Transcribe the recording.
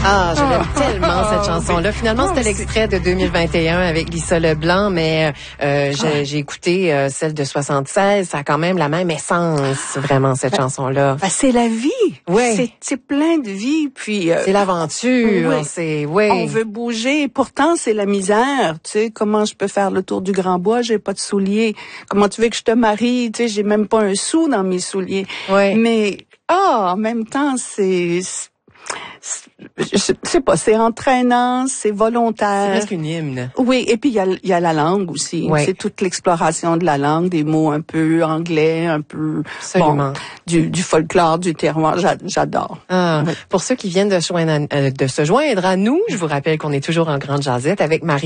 Ah, je l'aime tellement, cette chanson-là. Finalement, c'était l'extrait de 2021 avec Lisa Leblanc, mais j'ai écouté celle de 76. Ça a quand même la même essence, vraiment, cette chanson-là. C'est la vie. Oui. C'est plein de vie. Puis c'est l'aventure. Oui. On veut bouger. Pourtant, c'est la misère. Tu sais, comment je peux faire le tour du Grand Bois? J'ai pas de souliers. Comment tu veux que je te marie? Tu sais, j'ai même pas un sou dans mes souliers. Oui. Mais en même temps, je sais pas, c'est entraînant, c'est volontaire. C'est presque une hymne. Oui, et puis il y a la langue aussi. Oui. C'est toute l'exploration de la langue, des mots un peu anglais, un peu du folklore, du terroir. J'adore. Ah, oui. Pour ceux qui viennent de se joindre à nous, je vous rappelle qu'on est toujours en grande jasette avec Marie